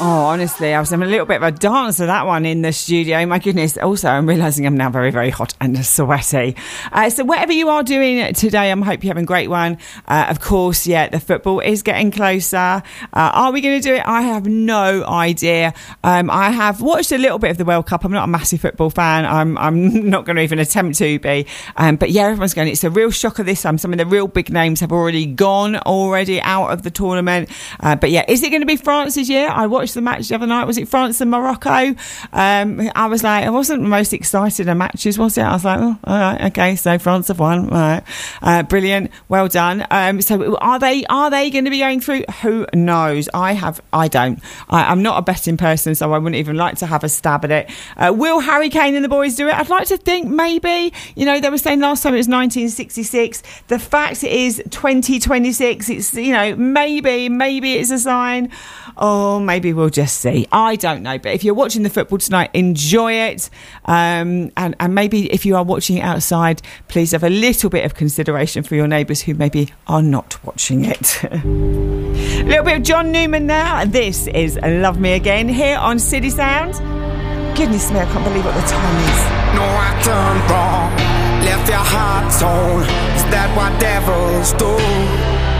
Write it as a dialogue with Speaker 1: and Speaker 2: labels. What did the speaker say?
Speaker 1: Oh, honestly, I was having a little bit of a dance to that one in the studio. My goodness. Also, I'm realising I'm now very, very hot and sweaty. So whatever you are doing today, I hope you're having a great one. Of course, yeah, the football is getting closer. Are we going to do it? I have no idea. I have watched a little bit of the World Cup. I'm not a massive football fan. I'm not going to even attempt to be. But yeah, everyone's going, it's a real shocker this time. Some of the real big names have already gone out of the tournament. But yeah, is it going to be France's year? I watched the match the other night. Was it France and Morocco? I was like, I wasn't the most excited of matches, was it? I was like, oh, all right, okay, so France have won. All right. Brilliant. Well done. So are they going to be going through? Who knows? I don't. I'm not a betting person, so I wouldn't even like to have a stab at it. Will Harry Kane and the boys do it? I'd like to think maybe. You know, they were saying last time it was 1966. The fact it is 2026, it's, you know, maybe it's a sign. Or maybe we'll just see. I don't know. But if you're watching the football tonight, enjoy it. And maybe if you are watching it outside, please have a little bit of consideration for your neighbours who maybe are not watching it. A little bit of John Newman now. This is Love Me Again here on City Sound. Goodness me, I can't believe what the time is.
Speaker 2: No, I done wrong. Left your heart torn. Is that what devils do?